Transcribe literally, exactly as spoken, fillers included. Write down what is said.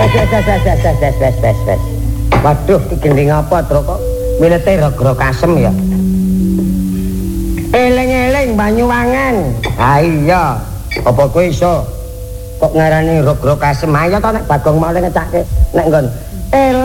Wes-wes-wes-wes-wes-wes. Waduh, iki gending apa, Tru kok milete rog-rog asem ya. Eling-eling Banyuwangen. Ha iya. Apa kowe iso kok ngarani rog-rog asem ayo to nek Bagong mau ngecake nek nggon